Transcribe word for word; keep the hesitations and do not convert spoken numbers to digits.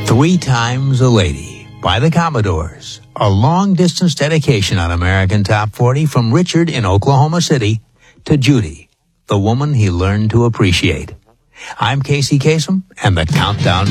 Three Times a Lady by the Commodores. A long-distance dedication on American Top forty from Richard in Oklahoma City to Judy, the woman he learned to appreciate. I'm Casey Kasem, and the countdown